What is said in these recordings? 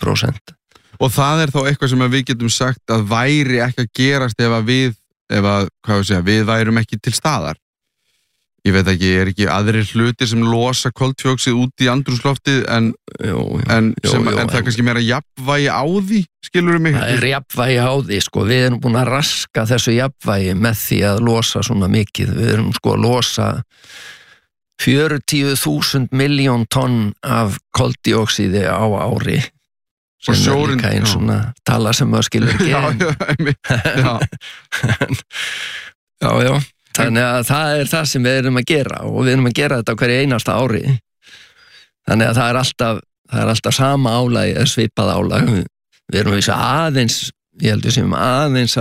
10%. Og það þá eitthvað sem við getum sagt að væri ekki að gerast við værum ekki til staðar. Ég veit ekki, ekki aðrir hlutir sem losa koltvíoxíð út í andrúmsloftið en það kannski meira jafnvægi á því, skilurðu mig? Það jafnvægi á því, sko, við erum búin að raska þessu jafnvægi með því að losa svona mikið. Við erum sko að losa 40.000 miljón tonn af koltvíoxíði á ári. Sem sjórinn, líka einn svona tala sem maður skilur ekki. Já. Þannig að það það sem við erum að gera og við erum að gera þetta á hverju einasta ári. Þannig að það er alltaf sama álag eða svipað álag. Við erum aðeins, ég held við séum aðeins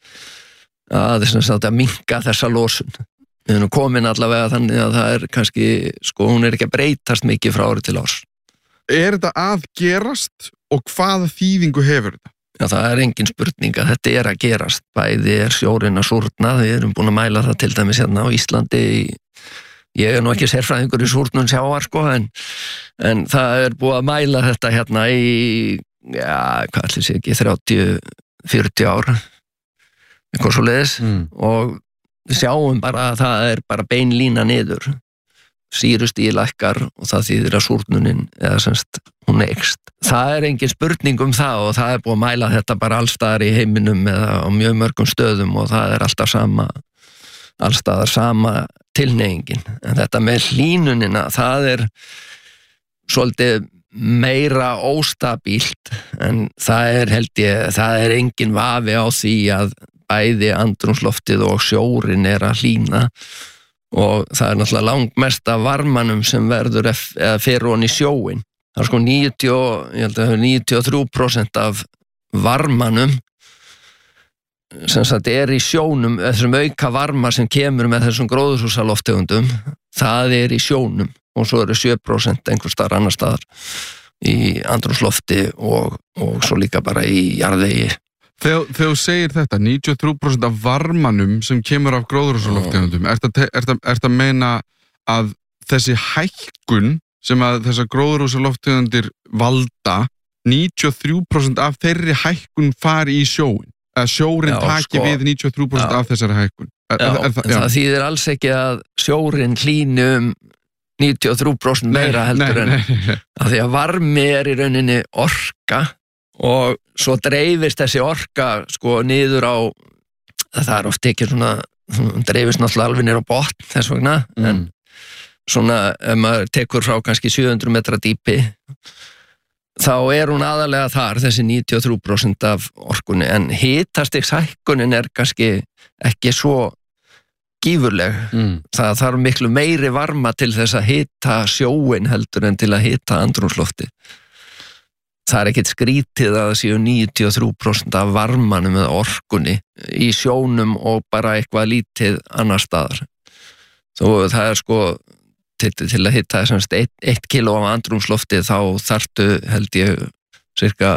að minnka þessa losun. Við erum komin allavega þannig að það kannski, sko, hún ekki að breytast mikið frá ári til árs. Þetta að gerast og hvaða þýðingu hefur þetta? Já, það engin spurning að þetta að gerast. Bæði sjórinn að súrna, við erum búin að mæla það til dæmis hérna á Íslandi. Ég nú ekki sérfræðingur í súrnun sjávar, sko, en það búið að mæla þetta hérna í, hvað ætli sé ekki, 30-40 ár, eitthvað svoleiðis, og við sjáum bara að það bara bein lína niður. Sýrustigið lækkar og það þýðir að súrnunin eða semst hún eykst. Það engin spurning það og það búið að mæla þetta bara allstaðar í heiminum eða á mjög mörgum stöðum og það alltaf allstaðar sama tilhneigingin. En þetta með hlýnunina, það svolítið meira óstabílt en það held ég, það engin vafi á því að bæði andrúmsloftið og sjórinn að hlýna. Og það náttúrulega langmest af varmanum sem verður eða fer hon í sjóin. Það sko 93% af varmanum sem sagt í sjónum, þessum auka varma sem kemur með þessum gróðurhúsalofttegundum, það í sjónum og svo 7% einhvers staðar annar staðar í andrúmslofti og svo líka bara í jarðvegi. Þegar þú segir þetta, 93% af varmanum sem kemur af gróðurhúsalofttegundum, ertu að meina að þessi hækkun sem að þessar gróðurhúsaloftegundir valda, 93% af þeirri hækkun fari í sjóin? Að sjórinn taki við 93% af þessari hækkun? Það þýðir alls ekki að sjórinn hlýni 93% meira heldur en að því að varmi í rauninni orka og svo dreifist þessi orka sko niður á, það oft ekki svona, dreifist náttúrulega alveg niður á botn þess vegna, en svona ef maður tekur frá kannski 700 metra dýpi, þá hún aðalega þar, þessi 93% af orkunni, en hitastigshækkunin kannski ekki svo gífurleg. Það þarf miklu meiri varma til þess að hita sjóin heldur en til að hita andrúmslofti. Það ekkert skrítið að það séu 93% af varmanum eða orkunni í sjónum og bara eitthvað lítið annar staðar. Þó það sko til að hita 1 kíló af andrúmslofti þá þarftu held ég cirka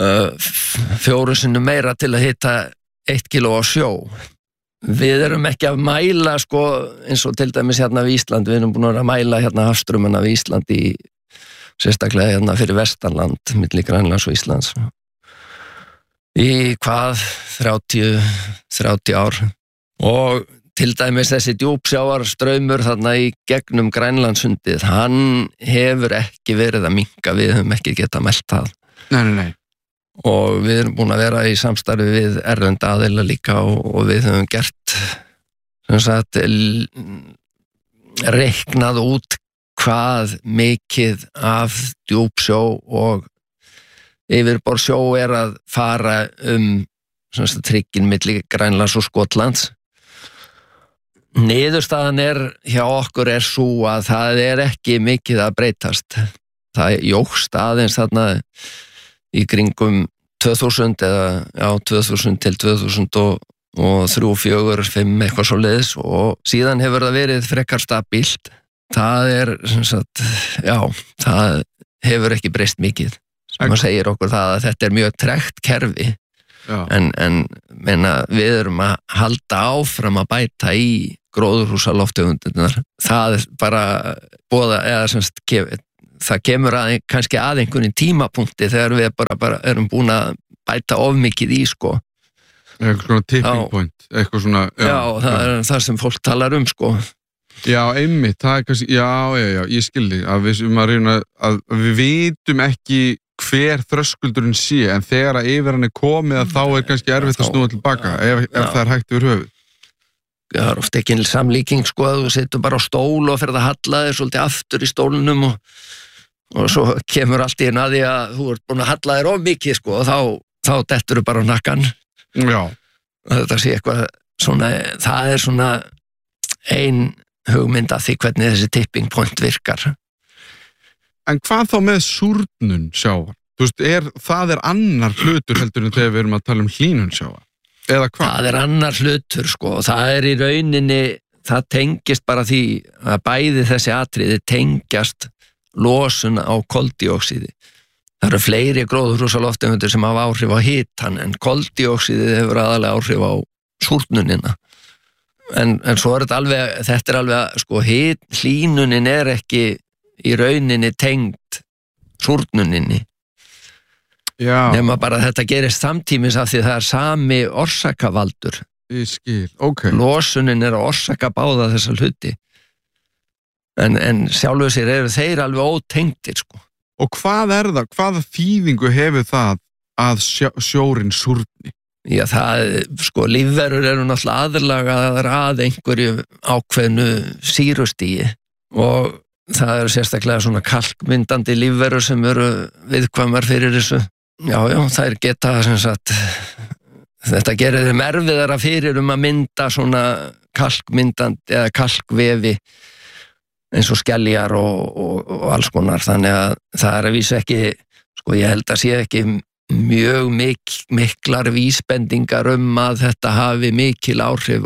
4 sinnum meira til að hita 1 kíló á sjó. Við erum ekki að mæla sko eins og til dæmis hérna við Ísland, við erum búin að mæla hérna hafstraumana við Ísland í sérstaklega hérna fyrir vestanland milli Grænlands og Íslands í hvað 30 ár og til dæmis þessi djúpsjávarstraumur þarna í gegnum Grænlandssundið, hann hefur ekki verið að minnka, við höfum ekki getað mælt það. Nei. Og við erum búin að vera í samstarfi við erlenda aðila líka og við höfum gert sem sagt reiknað út hvað mikið af djúpsjó og yfirborðssjó að fara trygginn milli Grænlands og Skotlands. Niðurstaðan hjá okkur svo að það ekki mikið að breytast. Það jókst aðeins þarna í kringum 2000 eða 2000 til 2003, 4, 5 eitthvað svoleiðis og síðan hefur það verið frekar stabílt. Það sem sagt, það hefur ekki breyst mikið. Maður segir okkur það að þetta mjög tregt kerfi en meina, við erum að halda áfram að bæta í gróðurhúsaloftegundirnar. Það bara boða, eða sem sagt, það kemur kannski að einhvern tímapunkti þegar við bara erum búin að bæta of mikið í sko. Eitthvað svona tipping point, eitthvað svona... Já, það er það sem fólk talar sko. Já, einmitt, það kannski, já, ég skildi að við vitum ekki hver þröskuldurinn sé, en þegar að yfir hann komið að þá kannski erfitt að snúa tilbaka ef það hægt yfir höfuð. Það oft ekki samlíking sko, að þú situr bara á stól og ferð að halla þér svolítið aftur í stólnum og svo kemur allt í einu að því að þú ert búin að halla þér of mikið sko, og þá dettur þú bara á nakkan. Já. Þetta sé eitthvað svona, það er svona ein hugmynd að því hvernig þessi tipping point virkar. En hvað þá með súrnun sjávar? Þú veist, það er annar hlutur heldur en þegar við erum að tala um hlýnun sjávar? Eða hvað? Það er annar hlutur sko, og það er í rauninni, það tengist bara því að bæði þessi atriði tengjast losun á koldíoxíði. Það eru fleiri gróðurhúsalofttegundir sem hafa áhrif á hitann, en koldíoxíðið hefur aðalega áhrif á súrnunina. En svo er þetta alveg sko, hlýnunin er ekki í rauninni tengd súrnuninni. Já. Nema bara þetta gerist samtímis af því það er sami orsakavaldur. Ég skil, ok. Losunin er að orsaka báða þessa hluti. En sjálfur sér eru þeir alveg ótengdir sko. Og hvað er það? Hvaða þýðingu hefur það að sjórinn súrni? Já, sko, lífverur eru náttúrulega aðlagaðar að einhverju ákveðnu sýrustígi og það eru sérstaklega svona kalkmyndandi lífverur sem eru viðkvæmar fyrir þessu. Já, þær geta sem sagt, þetta gerir þeim erfiðara fyrir að mynda svona kalkmyndandi eða kalkvefi eins og skeljar og alls konar, þannig að það er að vísu ekki, sko ég held að sé ekki mjög miklar vísbendingar að þetta hafi mikil áhrif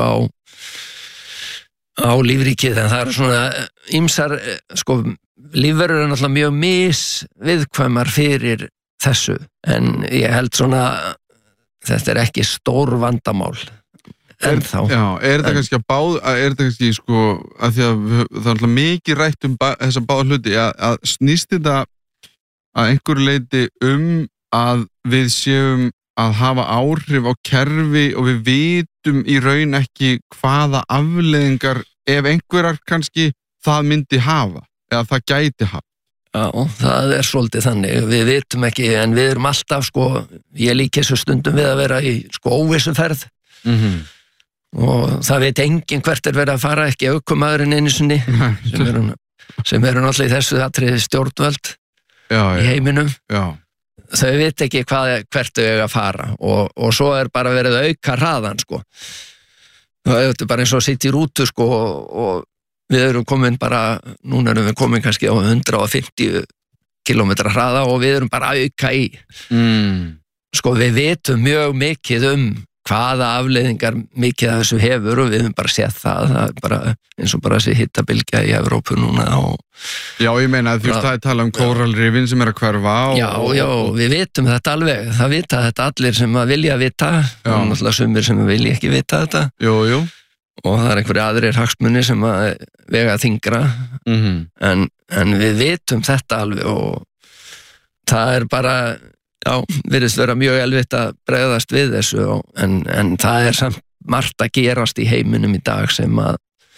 á lífríkið, en það er svona ýmsar, sko lífverur er náttúrulega mjög misviðkvæmar fyrir þessu, en ég held svona þetta er ekki stór vandamál ennþá. Já, er þetta kannski sko, að því að það er alltaf mikið rætt þessa báða hluti, að snýst þetta að einhverju leyti að við séum að hafa áhrif á kerfi og við vitum í raun ekki hvaða afleiðingar ef einhverjar kannski það myndi hafa eða það gæti hafa. Já, það er svolítið þannig, við vitum ekki, en við erum alltaf sko, ég líki þessu stundum við að vera í sko óvissuferð og það veit enginn hvert er verið að fara, ekki ökumaðurinn einu sinni sem eru náttúrulega í þessu atriði stjórnvöld í heiminum. Já. Þau veit ekki hvert þau eiga að fara og svo er bara verið að auka hraðan sko. Það er bara eins og að sitja í rútu sko og við erum komin bara, núna erum við komin kannski á 150 kilometra hraða og við erum bara að auka í. Sko við vitum mjög mikið hvaða afleiðingar mikið af þessu hefur og við höfum bara séð það er bara eins og bara þessi hitabylgja í Evrópu núna Já, ég meina að það er tala kóralrifin sem er að hverfa Já, við vitum þetta alveg, það vita þetta allir sem að vilja vita og náttúrulega sumir sem vilja ekki vita þetta Jú. Og það er einhverju aðrir hagsmunir sem að vega þyngra en við vitum þetta alveg og það er bara virðist vera mjög elvitt að bregðast við þessu en það er samt margt að gerast í heiminum í dag sem að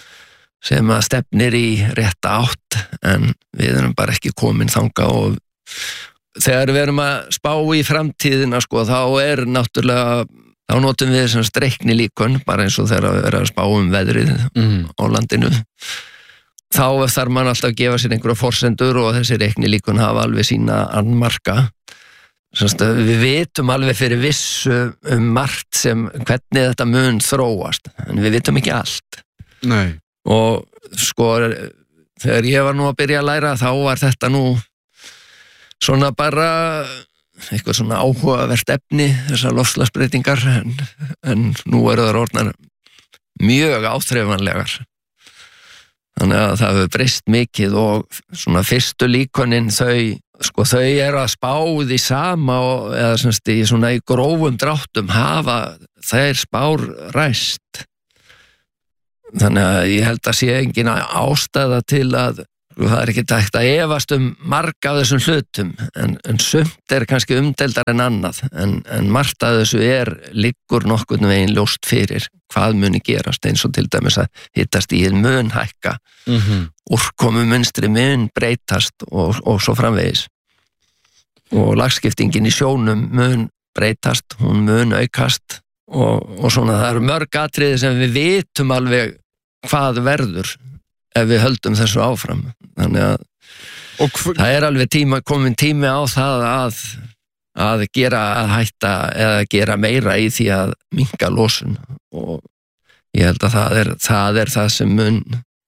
stefnir í rétta átt en við erum bara ekki komin þangað og þegar við erum að spá í framtíðina sko þá er náttúrulega þá notum við sem reiknilíkön bara eins og þegar við erum að spá veðrið á landinu þá þarf mann alltaf að gefa sér einhverja forsendur og þessi reiknilíkön hafa alveg sína annmarka við vitum alveg fyrir vissu margt sem hvernig þetta mun þróast en við vitum ekki allt Nei. Og sko þegar ég var nú að byrja að læra þá var þetta nú svona bara eitthvað svona áhugavert efni þessar loftslagsbreytingar en nú eru það orðnar mjög áþreifanlegar þannig að það hefur breyst mikið og svona fyrstu líkönin þau eru að spá því sama eða semst í svona í grófum dráttum hafa þær spár ræst þannig að ég held að sé engin ástæða til að Það ekki hægt að efast marga af þessum hlutum, en sumt kannski umdeildar en annað, en margt af þessu liggur nokkurn veginn ljóst fyrir hvað muni gerast, eins og til dæmis að hitastigið mun hækka, úrkomumynstri mun breytast og svo framvegis. Og lagskiptingin í sjónum mun breytast, hún mun aukast og svona það eru mörg atriði sem við vitum alveg hvað verður ef við höldum þessu áfram. Þannig að það alveg komin tími á það að hætta eða gera meira í því að minnka losun, og ég held að það það sem mun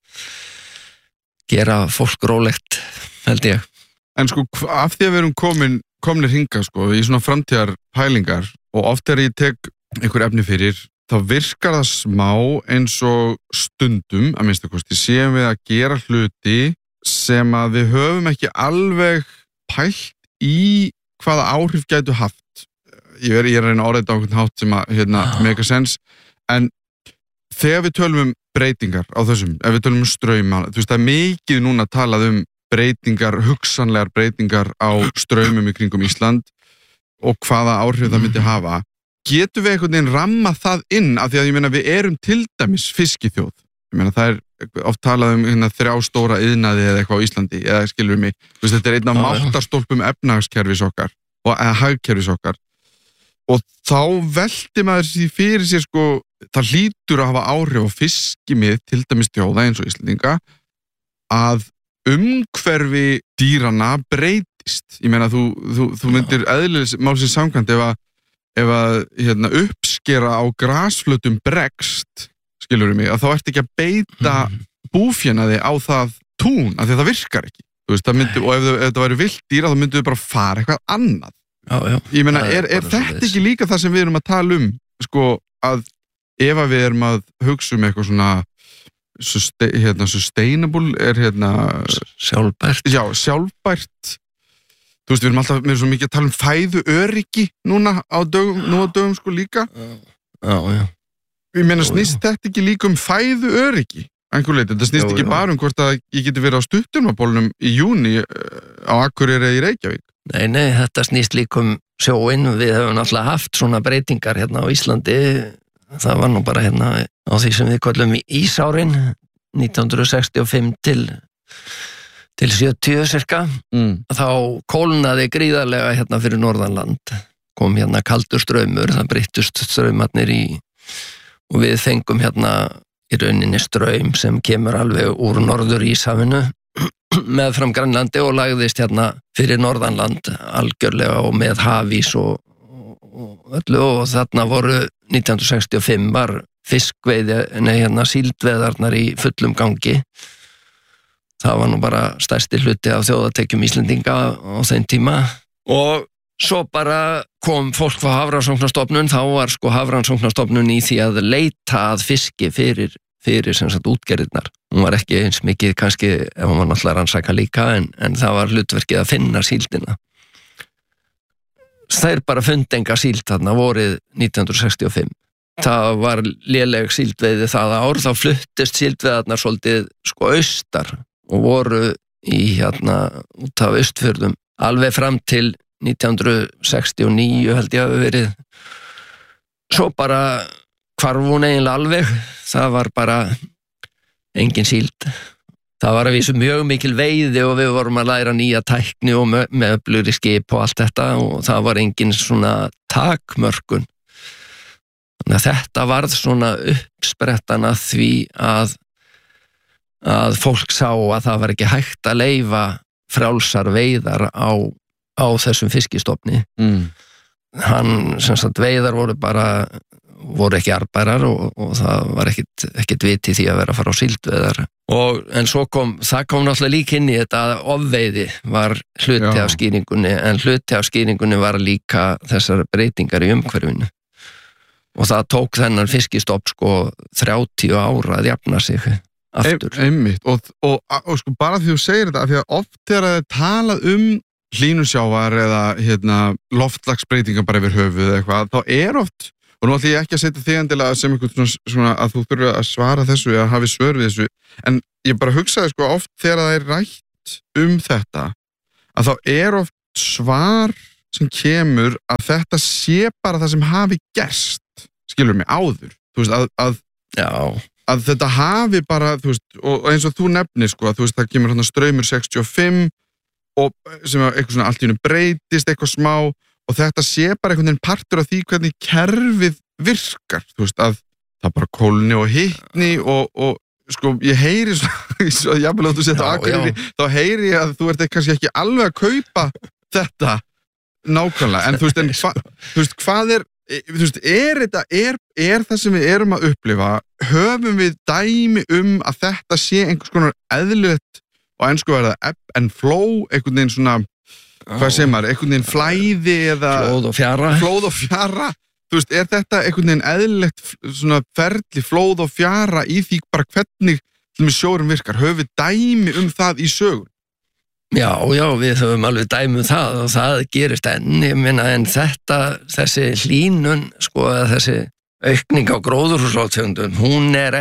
gera fólk rólegt, held ég. En sko, af því að við erum komnir hingað sko, í svona framtíðar pælingar, og oft ég tek einhver efni fyrir, þá virkar það smá eins og stundum, að minnsta kosti, séum við að gera hluti sem að við höfum ekki alveg pælt í hvaða áhrif gætu haft. Ég að reyna að orða þetta á einhvern hátt sem að make sense, en þegar við tölum breytingar á þessum, ef við tölum strauma, þú veist, það mikið núna talað breytingar, hugsanlegar breytingar á straumum í kringum Ísland og hvaða áhrif það myndi hafa. Getum við einhvern veginn ramma það inn, af því að ég meina við erum til dæmis fiskiþjóð. Ég meina það oft talað 3 stóra iðnaði eða eitthvað á Íslandi, eða skilur mig. Þú veist, þetta einn af máttarstólpum efnahagskerfis okkar, eða hagkerfis okkar. Og þá velti maður því fyrir sér sko, það hlýtur að hafa áhrif á fiskimið, til dæmis þjóða eins og Íslandinga, að umhverfi dýranna breytist. Ég meina þú myndir eðlilega málsins samkvæmt ef að uppskera á grasflötum bregst, skilur mig, að þá ertu ekki að beita búfénaði á það tún, af því að það virkar ekki. Þú veist, og ef það væri villt dýra, þá myndu við bara fara eitthvað annað. Já. Ég meina, þetta ekki líka það sem við erum að tala sko, að ef að við erum að hugsa eitthvað svona sustainable, sjálfbært. Já, sjálfbært. Þú veist, við erum svo mikið að tala fæðu öryggi núna á dögum sko líka. Já. Ég meina, snýst þetta ekki líka fæðu öryggi? Einhver leiti, þetta snýst ekki bara hvort að ég geti verið á stuttunarbólnum í júní á Akureyri í Reykjavík. Nei, þetta snýst líka sjóinn. Við höfum alltaf haft svona breytingar hérna á Íslandi. Það var nú bara hérna á því sem við kallum ísárin, 1965 til 70 cirka, þá kólnaði gríðarlega hérna fyrir norðanland, kom hérna kaldur straumur, það breyttust straumarnir og við fengum hérna í rauninni straum sem kemur alveg úr norður Íshafinu með fram Grænlandi og lagðist hérna fyrir norðanland algjörlega og með hafís og öllu, og þarna voru 1965 var síldveðarnar í fullum gangi. Það var nú bara stærsti hluti af þjóðatekjum Íslendinga á þeim tíma, og svo bara kom fólk frá Hafrannsóknastofnun. Þá var sko Hafrannsóknastofnun í því að leita að fiski fyrir sem sagt útgerðirnar. Hún var ekki eins mikið kannski, ef hún var náttúrulega rannsaka líka, en það var hlutverkið að finna síldina. Þeir bara fundi enga síld þarna vorið 1965. Það var léleg síldveiði það ár, þá fluttist síldveiðarnar svolítið sko austar og voru í út af Austfjörðum alveg fram til 1969 held ég hafi verið. Svo bara hvarf hún eiginlega alveg, það var bara engin síld. Það var að vísu mjög mikil veiði og við vorum að læra nýja tækni og með öflugri skip og allt þetta, og það var engin svona takmörkun. Þannig að þetta varð svona uppsprettan að því að fólk sá að það var ekki hægt að leyfa frjálsar veiðar á þessum fiskistofni. Sem sagt, veiðar voru ekki arðbærar og það var ekkit vit í því að vera að fara á síldveiðar. En svo kom náttúrulega líka inn í þetta að ofveiði var hluti af skýringunni, en hluti af skýringunni var líka þessar breytingar í umhverfinu. Og það tók þennan fiskistopp sko 30 ára að jafna sig aftur. Einmitt, og sko bara því þú segir þetta, því að oft þegar það talað hlýnusjávar eða loftslagsbreytingar bara yfir höfuð eða eitthvað, þá oft, Og nú ætlum ég ekki að setja þig endilega sem einhvern svona að þú þurfi að svara þessu eða hafi svör við þessu, en ég bara hugsaði sko oft þegar það er rætt þetta, að þá oft svar sem kemur að þetta sé bara það sem hafi gerst, skilur mig, áður. Þú veist, að þetta hafi bara, þú veist, og eins og þú nefnir sko, að þú veist, það kemur hérna straumur 65 og sem eitthvað svona allt í einu breytist eitthvað smá og þetta sé bara einhvern veginn partur af því hvernig kerfið virkar, þú veist, að það bara kólni og hitni og sko, ég heyri svo jafnvel að þú setja á Akureyri, þá heyri ég að þú ert kannski ekki alveg að kaupa þetta nákvæmlega, en þú veist, hvað þú veist, þetta það sem við erum að upplifa, höfum við dæmi að þetta sé einhvers konar eðlilegt og ensku verða ebb and flow, einhvern veginn svona, hvað segir maður, einhvern veginn flæði eða flóð og fjara, þú veist, þetta einhvern veginn eðlilegt svona ferli, flóð og fjara í því bara hvernig sjórum virkar, höfum við dæmi það í sögun? Já, við höfum alveg dæmi það og það gerist enn, ég meina, en þessi hlýnun, sko, þessi aukning á gróðurhúsalofttegundum, hún er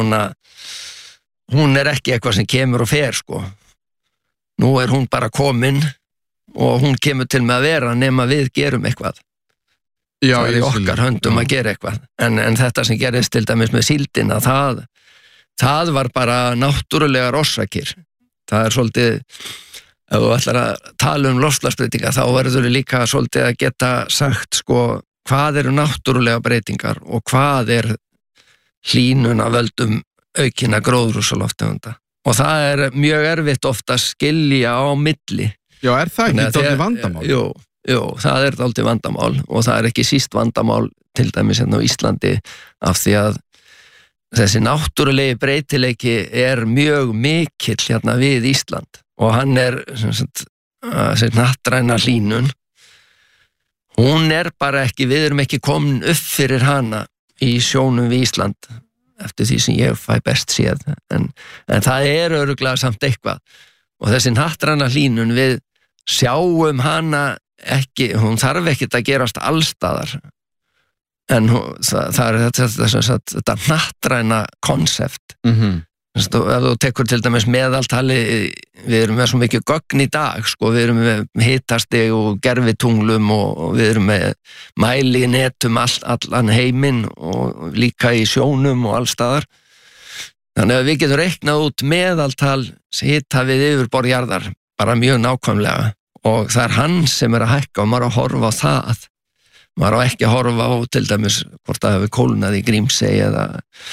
ekki eitthvað sem kemur og fer, sko. Nú er hún bara komin og hún kemur til með að vera nema við gerum eitthvað. Já, það í okkar höndum að gera eitthvað. En þetta sem gerist til dæmis með síldina, það var bara náttúrulegar orsakir. Það svolítið, ef þú ætlar að tala loftslagsbreytingar, þá verður líka svolítið að geta sagt, sko, hvað eru náttúrulega breytingar og hvað hlýnun af völdum aukina gróðurhúsalofttegunda. Og það mjög erfitt ofta að skilja á milli. Já, það ekki dálítið vandamál? Jú, það dálítið vandamál og það ekki síst vandamál til dæmis hérna á Íslandi af því að þessi náttúrulegi breytileiki mjög mikill hérna við Ísland og hann þessi hnattræna hlýnun, hún bara ekki, við erum ekki komin upp fyrir hana í sjónum við Ísland eftir því sem ég fæ best séð, en það örugglega samt eitthvað og þessi hnattræna hlýnun, við sjáum hana ekki, hún þarf ekkert að gerast allstaðar, en það þetta hnattræna konsept. Ef þú tekur til dæmis meðaltali, við erum með svo mikið gögn í dag, sko, við erum með hitastig og gervitunglum og við erum með mæli í netum allan heiminn og líka í sjónum og allstaðar. Þannig að við getum reiknað út meðaltal hita við yfirborð jarðar, bara mjög nákvæmlega og það hann sem að hækka og maður að horfa á það. Maður á ekki að horfa á til dæmis hvort það hefur kólnað í Grímsey eða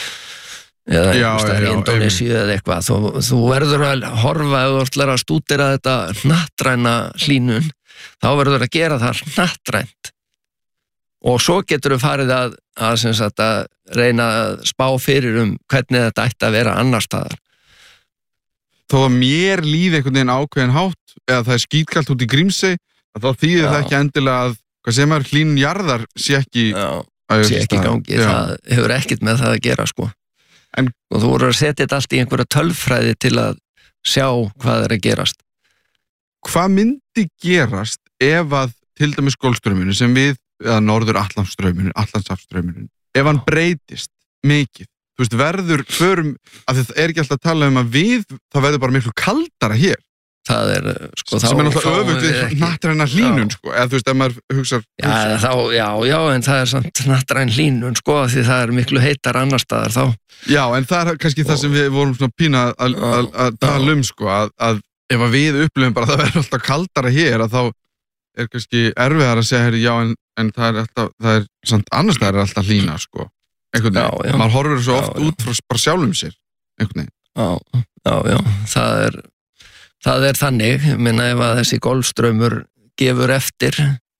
í Indónesíu eða eitthvað. Þú verður að horfa ef þú ætlar að stúdera þetta hnattræna hlýnun, þá verður að gera það hnattrænt og svo getur þú farið að reyna að spá fyrir hvernig þetta ætti að vera annar staðar. Þó að mér líði einhvern veginn ákveðin hátt eða það skítkalt út í Grímsey, þá þýðir það ekki endilega að hvað sem hlýnun jarðar sé ekki gangi, það hefur ekkert með það að gera, sko. Og þú voru að setja þetta allt í einhverja tölfræði til að sjá hvað að gerast. Hvað myndi gerast ef að til dæmis Golfstraumurinn sem eða Norður-Atlantshafsstraumurinn, ef hann breytist mikið, þú veist, förum, að það ekki alltaf að tala að það verður bara miklu kaldara hér. Það sko, sem náttúrulega öfugt við hnattræna hlýnun, sko, eða þú veist, ef maður hugsar. Já, en það samt hnattræn hlýnun, sko, því það miklu heitar annar staðar þá. Já, en það kannski það sem við vorum svona pína að tala sko, að ef við upplifum bara að það verður alltaf kaldara hér, að þá kannski erfiðar að segja, já, en það samt annars staðar alltaf hlýna, sko, einhvern veginn. Maður horfir svo oft út frá bara sjálfum sér, einhvern veginn. Já, það þannig, ég meina ef að þessi Golfstraumur gefur eftir,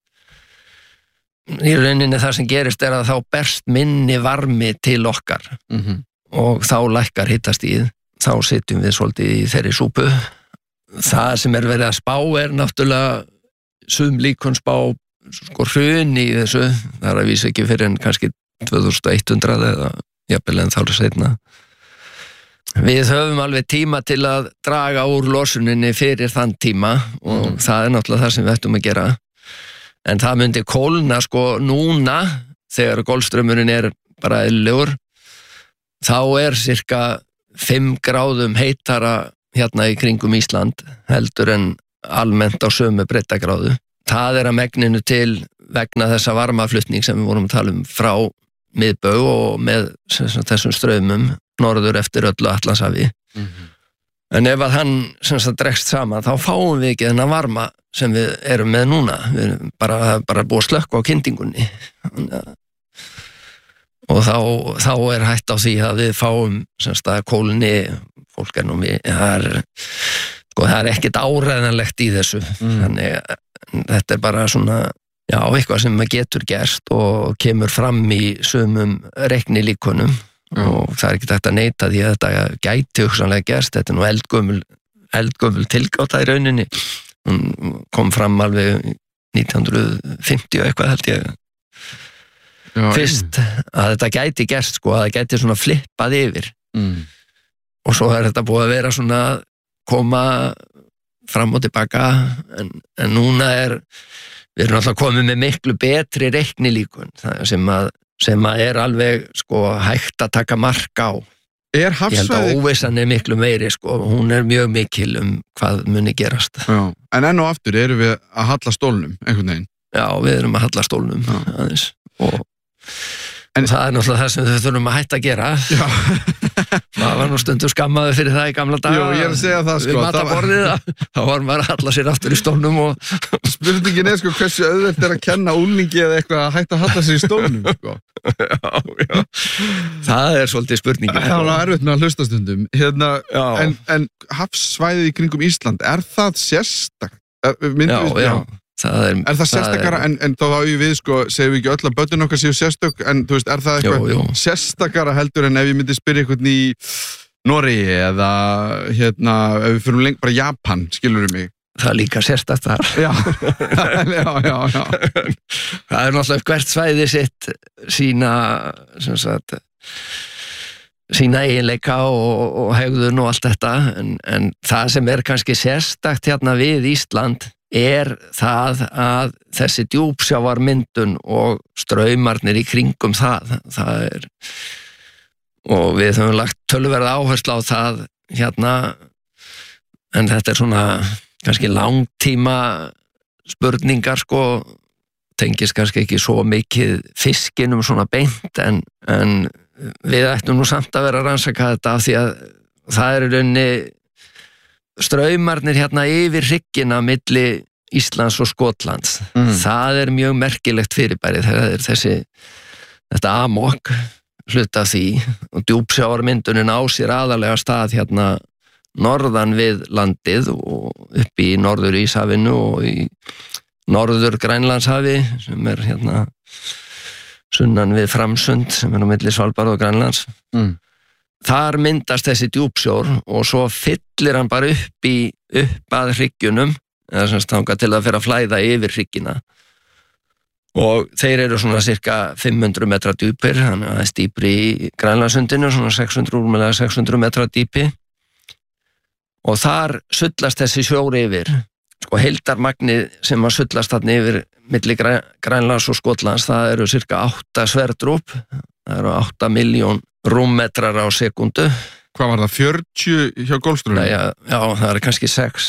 í rauninni það sem gerist að þá berst minni varmi til okkar og þá lækkar hitastigið, þá sitjum við svolítið í þeirri súpu. Það sem verið að spá náttúrulega sum líkun spá sko hrun í þessu, það að vísa ekki fyrir en kannski 2100 eða jafnvel en þá seinna. Við höfum alveg tíma til að draga úr losuninni fyrir þann tíma og það náttúrulega það sem við ættum að gera. En það myndi kólna sko núna þegar golfstraumurinn bara eðlilegur, þá cirka 5 gráðum heitara hérna í kringum Ísland heldur en almennt á sömu breiddargráðu. Það að megninu til vegna þessa varmaflutning sem við vorum að tala frá miðbaug og með þessum straumum norður eftir öllu Atlantshafi. En ef að hann dregst saman, þá fáum við ekki þennan varma sem við erum með núna. Við erum bara búið að slökkva á kyndingunni. Og þá hætt á því að við fáum að kólni, fólk nú það ekkert áræðanlegt í þessu. Þannig þetta bara svona, já, eitthvað sem getur gerst og kemur fram í sumum reiknilíkunum. Og það ekki hægt að neita því að þetta gæti hugsanlega gerst. Þetta nú eldgömul tilgáta í rauninni. Hún kom fram alveg 1950 og eitthvað held ég. Já, fyrst að þetta gæti gerst að það gæti svona flippað yfir. Og svo þetta búið að vera svona koma fram og tilbaka en núna við erum alltaf komið með miklu betri reiknilíkun sem að alveg hægt að taka mark á. Ég held að óvissan miklu meiri hún mjög mikil hvað muni gerast. Já. En enn og aftur erum við að halla stólnum einhvern veginn. Já, við erum að halla stólnum aðeins en það náttúrulega það sem þau þurfum að hætta að gera. Já. Það var nú stundu skammaður fyrir það í gamla daga. Jú, ég að segja það við mataborðið þá var maður að halla sér aftur í stólnum og spurningin hversu auðvelt að kenna úlingi eða eitthvað að hætta að halla sér í stólnum Já. Það svolítið spurningin. Það var erfitt með að hlusta stundum en hafsvæðið í kringum Ísland, það sérstakt? Já. Það sérstakara en þá við segjum við ekki öll að börnin okkar séu sérstök en þú veist, það eitthvað sérstakara heldur en ef ég myndi spyrja eitthvað í Noregi eða ef við fyrir lengt bara Japan, skilur mig? Það líka sérstakt þar. Já. Það náttúrulega hvert svæði sitt sína eiginleika og hegðun og allt þetta en það sem kannski sérstakt hérna við Ísland það að þessi djúpsjávarmyndun og straumarnir í kringum það og við höfum lagt töluverða áherslu á það hérna en þetta svona kannski langtíma spurningar tengist kannski ekki svo mikið fiskinum svona beint en við ættum nú samt að vera að rannsaka þetta af því að það í rauninni straumarnir hérna yfir hryggina milli Íslands og Skotlands. Það mjög merkilegt fyrirbæri. Það þetta amok hluta af því og djúpsjávarmyndunin á sér aðalega stað hérna norðan við landið og upp í norður Íshafinu og í norður Grænlandshafi sem hérna sunnan við Framsund sem á milli Svalbarða og Grænlands. Þar myndast þessi djúpsjór og svo fyllir hann bara upp að hryggjunum eða semst þangað til að fyrir að flæða yfir hryggina og þeir svona cirka 500 metra djúpir, þannig að það dýpri í Grænlandssundinu, svona 600 metra dýpi og þar sullast þessi sjór yfir heildarmagnið sem að sullast þarna yfir milli Grænlands og Skotlands, það cirka 8 sverdrúp, það 8 miljón rúmmetrar á sekundu. Hvað var það, 40 hjá golfstraumum? Já, það kannski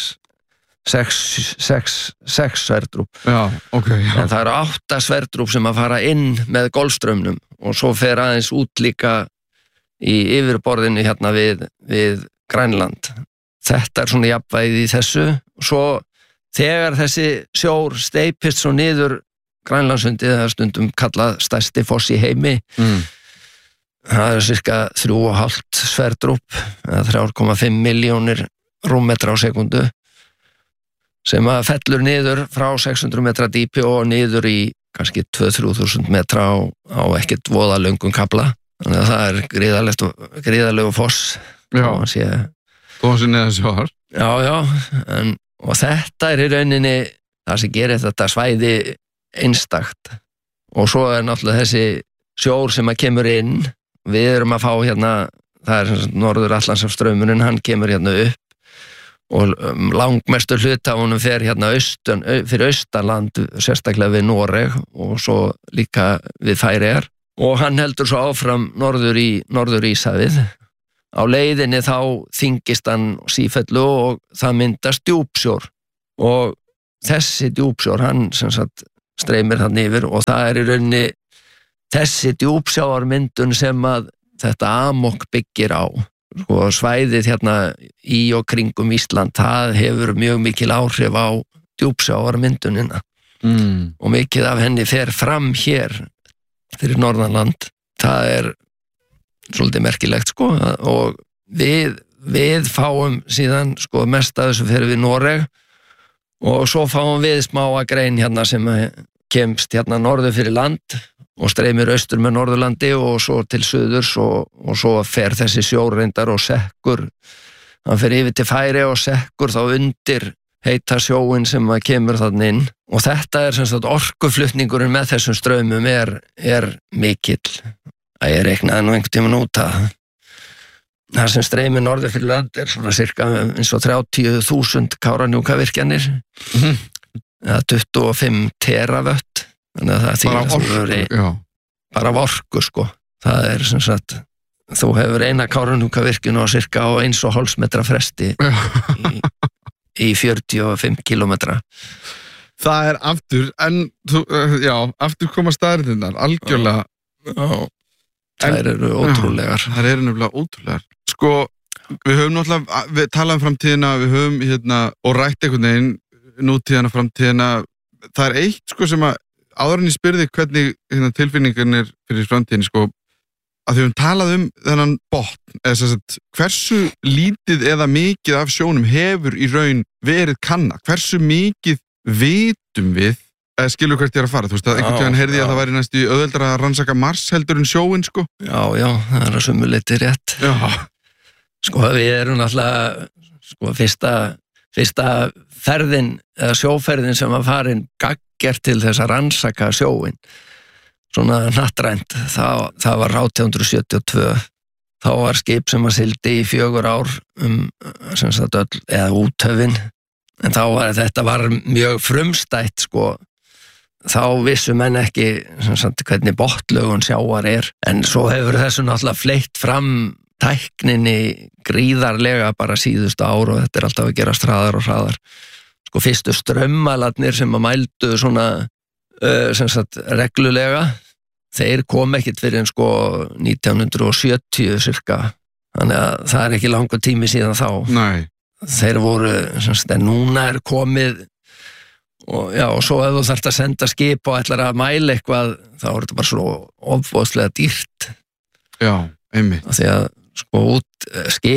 6 sverdrúp. Já, ok. Já. En það 8 sverdrúp sem að fara inn með golfstraumnum og svo fer aðeins út líka í yfirborðinu hérna við Grænland. Þetta svona jafnvægið í þessu. Svo þegar þessi sjór steypist svo niður Grænlandssundi, það stundum kallað stærsti foss í heimi, það cirka 3,5 sverdrúp, 3,5 milljónir rúmmetra á sekundu, sem að fellur niður frá 600 metra dýpi og niður í kannski 2-3 metra á ekkert voða löngum kafla. Þannig að það gríðarlegu foss. Já, þó að sé neða sjór. Já, og þetta í rauninni það sem gerir þetta svæði einstakt. Og svo náttúrulega þessi sjór sem að kemur inn, við erum að fá hérna, það norður Atlantshafsstraumurinn, hann kemur hérna upp og langmestu hluta honum fer hérna fyrir austanland, sérstaklega við Noreg og svo líka við Færeyjar og hann heldur svo áfram norður í Íshafið. Á leiðinni þá þyngist hann sífellu og það myndast djúpsjór og þessi djúpsjór hann sem sagt streymir hann yfir og það í rauninni þessi djúpsjávarmyndun sem að þetta amok byggir á. Og svæðið hérna í og kringum Ísland, það hefur mjög mikil áhrif á djúpsjávarmyndunina og mikið af henni fer fram hér fyrir norðanland. Það svolítið merkilegt sko og við fáum síðan sko mest af þessu fyrir við Noreg og svo fáum við smáa grein hérna sem kemst hérna norður fyrir land og streymir austur með Norðurlandi og svo til suðurs og svo fer þessi sjór reyndar og sekkur. Hann fer yfir til Færeyja og sekkur þá undir heita sjóin sem kemur þarna inn og þetta sem sagt orkuflutningurinn með þessum straumum mikill. Ég reiknaði nú einhvern tímann út að það sem streymir norður fyrir land svona cirka eins og 30.000 Kárahnjúkavirkjanir eða 25 teravött. Þannig að það bara af orku sko. Það sem sagt þú hefur eina Kárahnjúkavirkjun á cirka á 1,5 metra fresti í 45 kilometra. Það aftur en aftur koma staðreyndirnar algjörlega. Það ótrúlegar. Það nefnilega ótrúlegar. Sko, við höfum náttúrulega við talaðum framtíðina, við höfum hérna og rætt einhvern veginn nútíðina framtíðina. Það eitt sko sem að áður en ég spyrði hvernig tilfinningan fyrir framtíðinni sko, að þau talað þennan botn, eða sem sagt, hversu lítið eða mikið af sjónum hefur í raun verið kannað, hversu mikið vitum við, eða skilur hvert ég að fara, þú veist að einhvern tíðan heyrði ég að það væri næstu auðveldara að rannsaka Mars heldur en sjóin sko. Já, það að sumu leyti rétt. Já. Sko við náttúrulega, sko fyrsta ferðin, eða sjóferðin sem var farin gaggjart til þess að rannsaka sjóin svona hnattrænt, það var 1872 þá var skip sem að sildi í 4 ár sem sagt öll, eða úthöfin en þetta var mjög frumstætt sko, þá vissu menn ekki sem sagt hvernig botnlögun sjávar en svo hefur þessu náttúrulega fleytt fram tækninni gríðarlega bara síðustu ár og þetta alltaf að gerast hraðar og hraðar. Sko fyrstu strömmalarnir sem að mældu svona sem sagt reglulega, þeir kom ekkert fyrir en sko 1970 cirka, þannig að það ekki langur tími síðan þá. Nei. Þeir voru sem sagt, en núna komið og svo ef þú þarft að senda skip og ætlar að mæla eitthvað, þá þetta bara svo ofboðslega dýrt. Já, einmitt. Því að sko út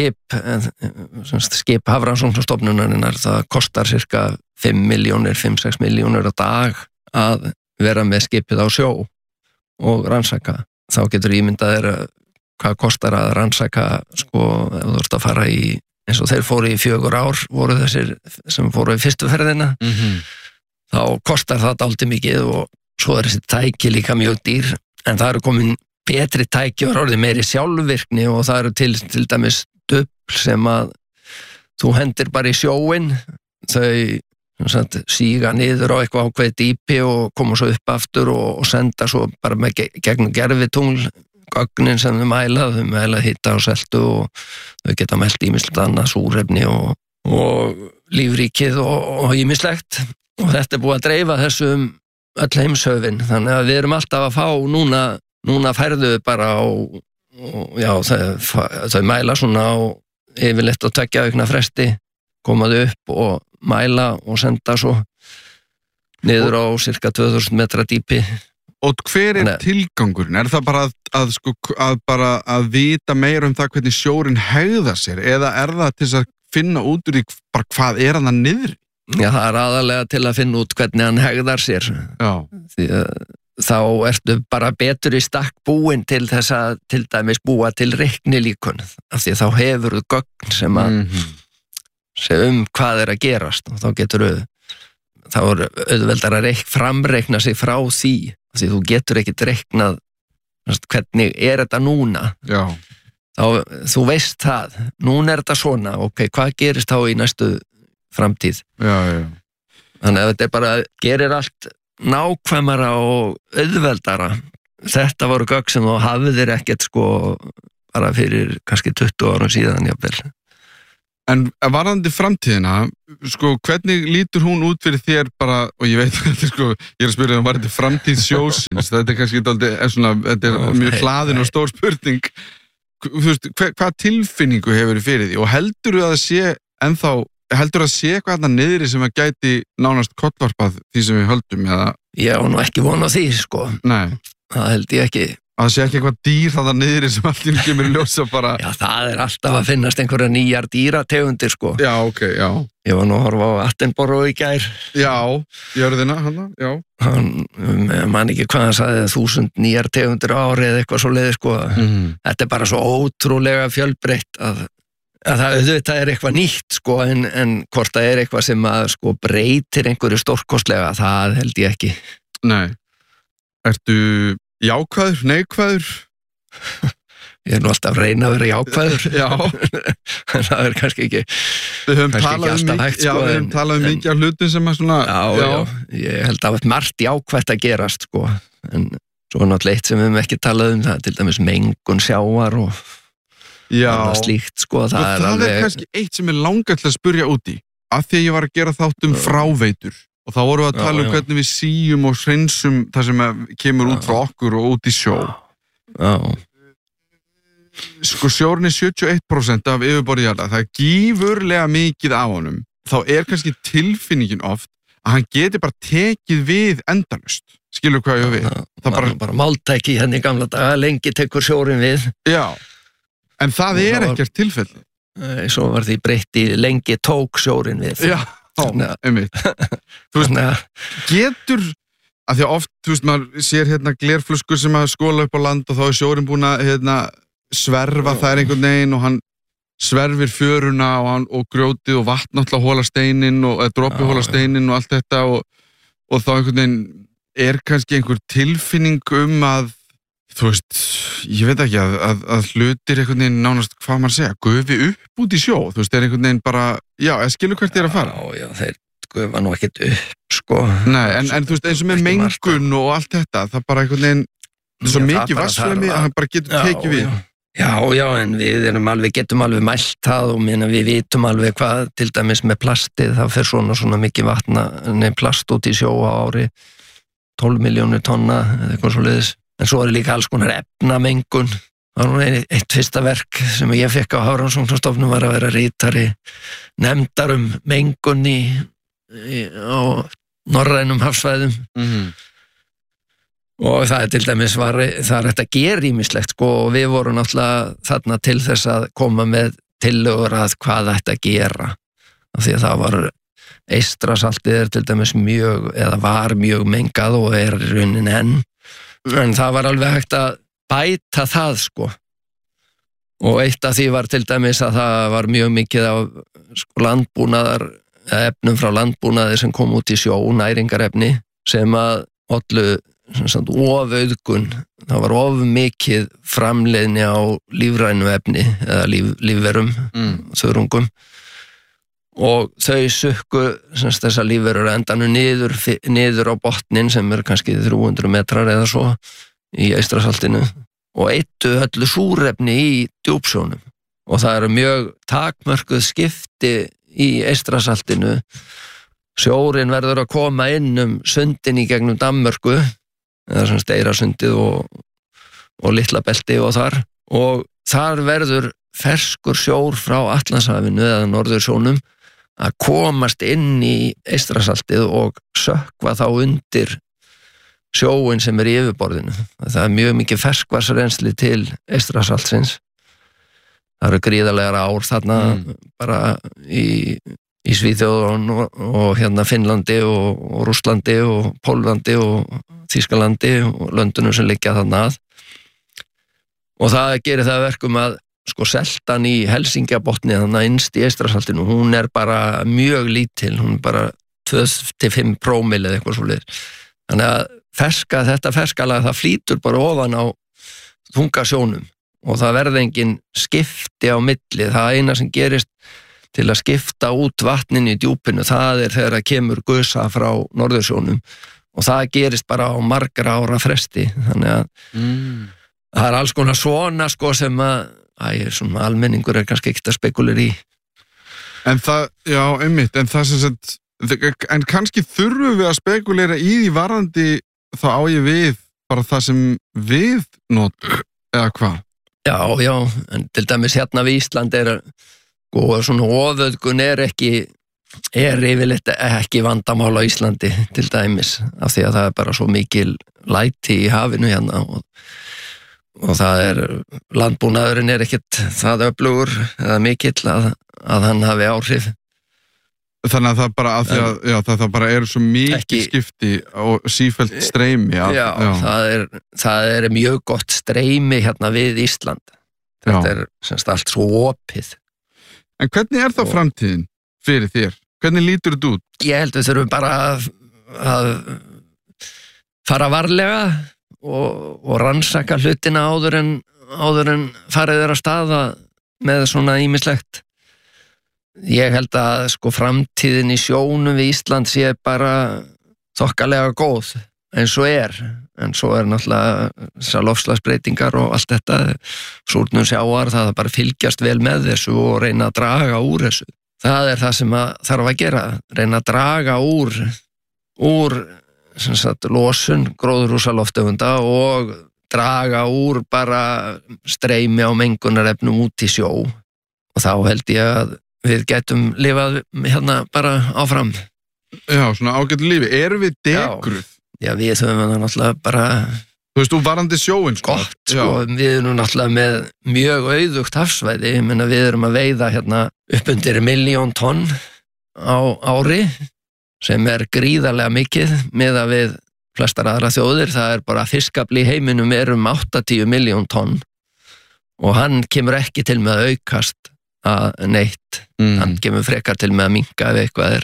skip Hafrannsóknastofnunarinnar það kostar cirka 5-6 milljónir á dag að vera með skipið á sjó og rannsaka. Þá getur ímyndað hvað kostar að rannsaka sko ef þú ert að fara í eins og þeir fóru í 4 ár voru þessir sem fóru í fyrstu ferðina þá kostar það dálítið mikið og svo þessi tæki líka mjög dýr en það komin betri tæki og orðið meiri sjálfvirkni og það til dæmis dufl sem að þú hendir bara í sjóin, þau síga niður á eitthvað ákveðið dýpi og koma svo upp aftur og senda svo bara með gegnum gerfitungl gögnin sem þau mæla hita og seltu og þau geta mælt ýmislegt annað súrefni og lífríkið og ýmislegt og þetta búið að dreifa þessum öll heimshöfin þannig að við erum alltaf að fá núna færðu bara og þau mæla svona á yfirleitt á 2 vikna fresti komaðu upp og mæla og senda svo niður á cirka 2000 metra dýpi. Og hver tilgangurinn? Það bara að vita meira það hvernig sjórinn hegðar sér eða það til að finna út úr bara hvað hann að niðri? Já, það aðalega til að finna út hvernig hann hegðar sér. Já. Því þá ertu bara betur í stakk búin til þess að til dæmis búa til reiknilíkun af því þá hefur þú gögn sem að hvað að gerast og þá getur þá auðveldar að framreikna sig frá því af því þú getur ekkert reiknað hvernig þetta núna. Já. þú veist það, núna þetta svona, ok, hvað gerist þá í næstu framtíð? Já. Þannig að þetta bara gerir allt nákvæmara og auðveldara. Þetta voru gögn sem þú hafðir ekkert sko bara fyrir kannski 20 árum síðan jafnvel. En varðandi framtíðina, sko, hvernig lítur hún út fyrir þér bara, og ég veit þetta sko, ég að spyrja varðandi framtíð sjósins, þetta kannski þetta mjög hlaðin og stór spurning. Þú veist, hvað tilfinningu hefur fyrir því og heldur að það sé eitthvað þarna niðri sem að gæti nánast kollvarpað því sem við höldum eða? Ég á nú ekki von á því, sko. Nei. Það held ég ekki. Að það sé ekki eitthvað dýr þarna niðri sem allir kemur ljósa bara. Já, það alltaf að finnast einhverja nýjar dýrategundir, sko. Já, ok, já. Ég var nú að horfa á Attenborough í gær. Já, jörðina, hana, já. Man ekki hvað hann sagði, 1000 nýjar tegundir á ári eða eitthvað svo leiði, sko. Þetta bara svo ótrúlega fjölbreytt að það eitthvað nýtt, sko, en hvort það eitthvað sem að, sko, breytir einhverju stórkostlega, það held ég ekki. Nei. Ertu jákvæður, neikvæður? Ég nú alltaf að reyna að vera jákvæður. Já. Það kannski ekki alltaf hægt, sko. Við höfum talað mikið af hlutum sem að svona... Já. Ég held að margt jákvætt að gerast, sko. En svo náttúrulega eitt sem við höfum ekki talað það til dæmis mengun sjávar og annað slíkt, sko. Það alveg... kannski eitt sem langar til að spyrja út í. Af því að ég var að gera þátt fráveitur. Og þá vorum við að tala hvernig við síum og hreinsum það sem kemur út frá okkur og út í sjó. Já. Sko sjórinn 71% af yfirborði jarðar, það gífurlega mikið af honum. Þá kannski tilfinningin oft að hann geti bara tekið við endalaust. Skilur hvað ég við? Það bara máltæki henni í gamla daga, lengi tekur sjórinn við. Já, en það ekkert tilfelli. Svo var því breytt í lengi tók sjórinn við. Já. Einmitt. Þú veist, getur að því að oft, þú veist, maður sér glerflöskur sem að skóla upp á land og þá sjórinn búin að sverfa þær einhvern veginn og hann sverfir fjöruna og grjótið og vatn náttúrulega hóla steinin og dropi hóla steinin og allt þetta og þá einhvern veginn kannski einhver tilfinning að þú veist, ég veit ekki að hlutir einhvern veginn nánast, hvað maður segja, gufi upp út í sjó, þú veist, einhvern veginn bara, já, skilur hvert að fara? Já, þeir gufa nú ekkert upp, sko. Nei, en þú veist, eins og með mengun og allt þetta, það bara einhvern veginn, svo mikið vatnsflæmi að hann bara getur tekið við. Já, en við getum alveg mælt það og við vitum alveg hvað, til dæmis með plastið, það fer svona mikið plast út í sjó á ári, 12 milljónir tonna, eða eitthvað svoleiðis. En svo líka alls konar efnamengun. Það var eitt fyrsta verk sem ég fekk á Hafrannsóknastofnun var að vera ritari nefndar mengun á norrænum hafsvæðum. Og það til dæmis það hægt að gera ýmislegt, sko, og við vorum náttúrulega þarna til þess að koma með tillögur að hvað ætti að gera. Af því að það var Eystrasaltið til dæmis var mjög mengað og í rauninni enn. En það var alveg hægt að bæta það, sko. Og eitt af því var til dæmis að það var mjög mikið af landbúnaðar, efnum frá landbúnaði sem kom út í sjó, næringarefni, sem að ollu ofauðgun. Það var of mikið framleiðni á lífrænu efni, eða lífverum, þörungum. Og þau sukku þessar lífverur endanum niður á botnin sem kannski 300 metrar eða svo í Eystrasaltinu og eittu öllu súrefni í djúpsjónum og það mjög takmörkuð skipti í Eystrasaltinu. Sjórinn verður að koma inn sundin í gegnum Danmörku eða Eyrasundið og Litlabelti og þar verður ferskur sjór frá Atlantshafinu eða Norðursjónum að komast inn í Eystrasaltið og sökkva þá undir sjóin sem í yfirborðinu. Það mjög mikið ferskvarsrensli til Eystrasaltsins. Það gríðarlegar ár þarna bara í Svíþjóð og Finnlandi og Rússlandi og Pólandi og Þýskalandi og löndunum sem liggja þarna að. Og það gerir það verkum að seltan í Helsingjabotni þannig innst í Eystrasaltinu, hún bara mjög lítil, hún bara 2-5 prómil eða eitthvað svoleiðis. Þannig að þetta ferskalag það flýtur bara ofan á þunga sjónum og það verði engin skipti á milli. Það eina sem gerist til að skipta út vatninu í djúpinu, það þegar það kemur gusa frá Norðursjónum og það gerist bara á margra ára fresti. Þannig að það alls konar svona sko sem að svona almenningur kannski ekkert að spekulir í. En það, já, einmitt, en það sem sagt, en kannski þurfum við að spekulera í því varðandi, þá á ég við bara það sem við notum, eða hvað? Já, en til dæmis hérna við Ísland og svona oföðgun yfirleitt ekki vandamál á Íslandi til dæmis, af því að það bara svo mikil læti í hafinu hérna og það landbúnaðurinn ekkert það öflugur eða mikill að hann hafi áhrif. Þannig að það bara að því að það bara svo mikið skipti og sífellt streymi. Það mjög gott streymi hérna við Ísland. Þetta semst allt svo opið. En hvernig þá framtíðin fyrir þér? Hvernig lítur þetta út? Ég held við þurfum bara að fara varlega og rannsaka hlutina áður en farið að staða með svona ýmislegt. Ég held að sko framtíðin í sjónum við Ísland sé bara þokkalega góð eins og en svo náttúrulega þessar loftslagsbreytingar og allt þetta súrnun sjávar, það bara fylgjast vel með þessu og reyna að draga úr þessu. Það það sem þarf að gera, reyna að draga úr sem sagt losun gróðurhúsalofttegunda og draga úr bara streymi á mengunarefnum út í sjó og þá held ég að við getum lifað hérna bara áfram. Já, svona ágætt lífi. Erum við degruð? Já, við höfum það náttúrulega bara... Þú veist, þú varandi sjóin, sko. Gott, sko. Við erum náttúrulega með mjög auðugt hafsvæði. Ég meina, við erum að veiða hérna upp undir 1 milljón tonn á ári, sem gríðarlega mikið miðað við flestar aðra þjóðir. Það bara fiskafli í heiminum 80 milljón tonn og hann kemur ekki til með að aukast neitt. Hann kemur frekar til með að minnka ef eitthvað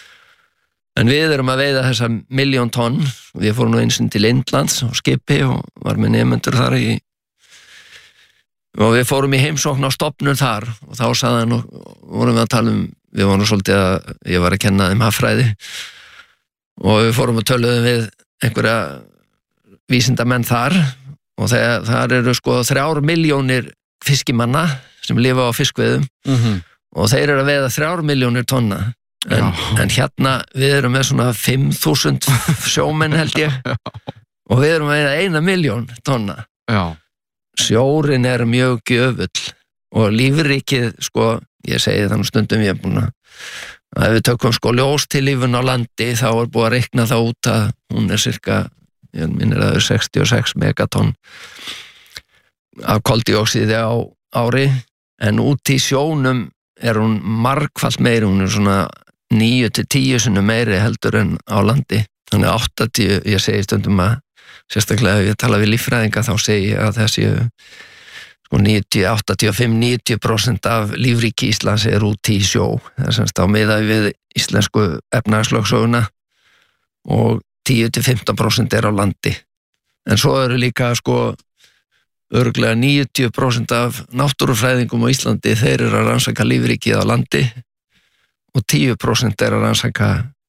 en við erum að veiða þessa 1 milljón tonn. Við fórum nú eins til Indlands á skipi og var með nemendur þar og við fórum í heimsókn á stofnun þar og þá sagði hann vorum við að tala við vorum svolítið ég var að kenna þeim haffræði og við fórum að töluðum við einhverja vísindamenn þar og þar sko 3 milljónir fiskimanna sem lifa á fiskveiðum og þeir að veiða 3 milljónir tonna en hérna við erum með svona 5.000 sjómenn held ég og við erum að veiða 1 milljón tonna. Sjórin mjög gjöfull og lífrikið sko, ég segi þannig stundum ég búin að ef við tökum sko ljóstillífun á landi þá búið að reikna það út að hún cirka, ég minnir að 66 megatonn af koldíoxíði á ári en út í sjónum hún margfalt meiri, hún svona 9-10 sinnum meiri heldur en á landi. Þannig 80, ég segi stundum að sérstaklega ef ég tala við líffræðinga þá segi ég að þessi sko 85-90% af lífríki Íslands út í sjó. Það semst á miðað við íslensku efnahagslögsöguna og 10-15% á landi. En svo líka sko örugglega 90% af náttúrufræðingum á Íslandi, þeir að rannsaka lífríkið á landi og 10% að rannsaka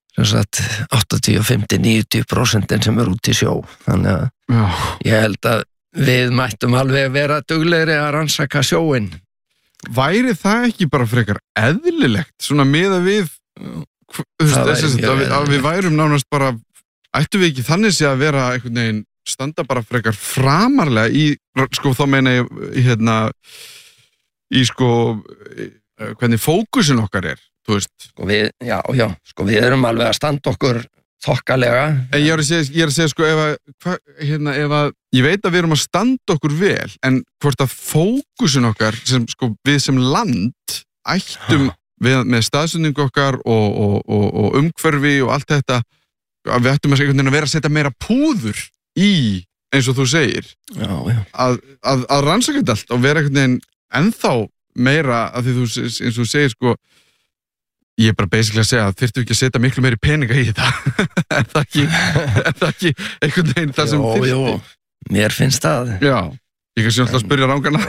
85-90% sem út í sjó. Þannig að ég held að við mættum alveg vera duglegri að rannsaka sjóin. Væri það ekki bara frekar eðlilegt, svona miðað við að við værum nánast bara, ættum við ekki þannig sé að vera einhvern veginn standa bara frekar framarlega í, sko þá meina ég í sko hvernig fókusin okkar þú veist. Sko við erum alveg að standa okkur þokkalega. Ég er að segja sko ef að ég veit að við erum að standa okkur vel en hvort að fókusin okkar sem sko við sem land ættum með staðsendingu okkar og umhverfi og allt þetta að við ættum að vera að setja meira púður í, eins og þú segir að rannsaka þetta allt og vera einhvern veginn ennþá meira að því þú, eins og þú segir sko ég er bara basically að segja að þyrftu ekki að setja miklu meiri peninga í þetta er það ekki einhvern veginn það sem þyrfti? Mér finnst það. Ég kannski alltaf að spyrja rángana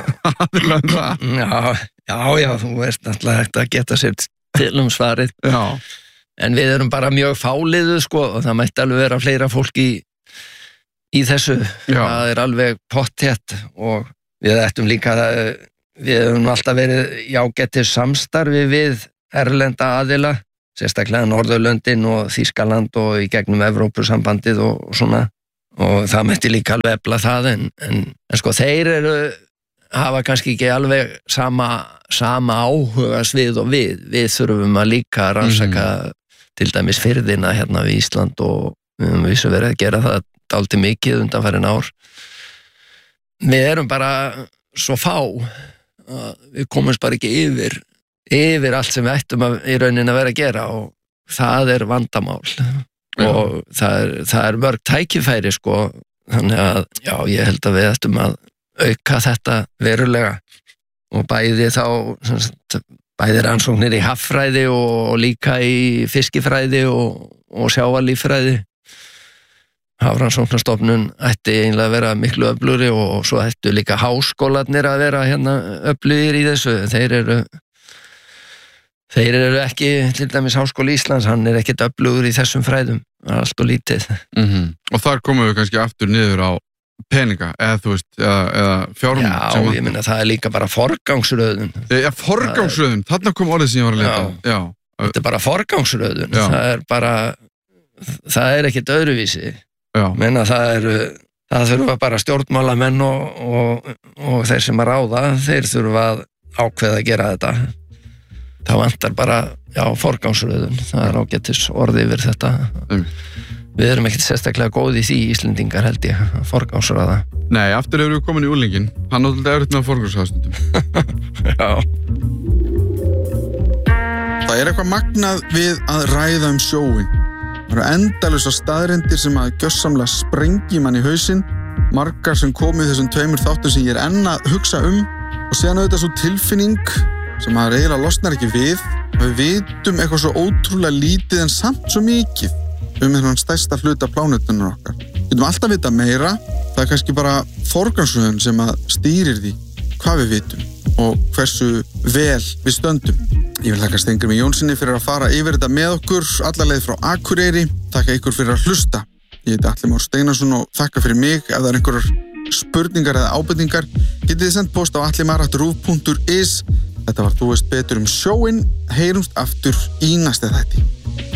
Já, þú veist náttúrulega hægt að geta sér til svarið. Já. En við erum bara mjög fáliðu, sko, og það mætti alveg vera fleira fólk í þessu. Já. Það alveg potthett og við ættum líka, við höfum alltaf verið í ágætis samstarfi við erlenda aðila, sérstaklega Norðurlöndin og Þýskaland og í gegnum Evrópusambandið og svona. Og það mætti líka alveg efla það en sko þeir hafa kannski ekki alveg sama áhuga svið og við þurfum að líka rannsaka til dæmis firðina hérna við Ísland og við höfum vissu verið að gera það dálítið mikið undanfarin ár. Við erum bara svo fá við komumst bara ekki yfir allt sem við ættum í rauninni að vera að gera og það vandamál. Og það mörg tækifæri, sko, þannig að já, ég held að við ættum að auka þetta verulega og bæði rannsóknir í haffræði og líka í fiskifræði og sjávarlíffræði. Hafrannsóknarstofnun ætti eiginlega að vera miklu öflugri og svo ættu líka háskólarnir að vera hérna öflugir í þessu. Þeir eru ekki, til dæmis Háskóli Íslands, hann ekkert öflugur í þessum fræðum, allt og lítið. Og þar komum við kannski aftur niður á peninga, eða þú veist, eða fjármagn. Já, ég meina, það líka bara forgangsröðun. Já, forgangsröðun, þarna kom orðið sem ég var að leita. Já. Þetta bara forgangsröðun, það ekkert öðruvísi. Já. Meina, það þurfa bara stjórnmálamenn og þeir sem að ráða, þeir þurfa að ákveða að gera þetta. Það vantar bara, forgangsröðun, það ágætis orði yfir þetta. Við erum ekkert sérstaklega góð í því Íslendingar held ég, að forgangsröða. Nei, aftur erum við komin í úlingin, hann náttúrulega erfitt með að forgangsröða stundum. Já. Það eitthvað magnað við að ræða sjóinn. Það eru endalausar staðreyndir sem að gjörsamlega sprengi mann í hausinn, margar sem komu í þessum 2 þáttum sem ég enn að hugsa og síðan auðvitað svo tilfinning sem maður eiginlega losnar ekki við. Við vitum eitthvað svo ótrúlega lítið en samt svo mikið þennan stærsta hluta plánetunnar okkar. Við vitum alltaf vita meira, það kannski bara forgangsröðun sem að stýrir því hvað við vitum og hversu vel við stöndum. Ég vil þakka Steingrími Jónssoni fyrir að fara yfir þetta með okkur alla leið frá Akureyri. Þakka ykkur fyrir að hlusta. Ég heiti Atli Már Steinarsson og þakka fyrir mig. Ef það einhverjar spurningar eða ábendingar, getið þið sendt post á atlimar@ruv.is. Þetta var Þú veist betur sjóinn. Heyrumst aftur í næsta þætti.